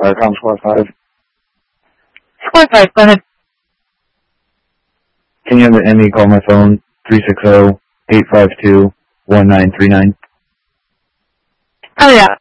Com Squad 5. Squad 5, go ahead. Can you have the ME call my phone? 360-852-1939. Oh, yeah.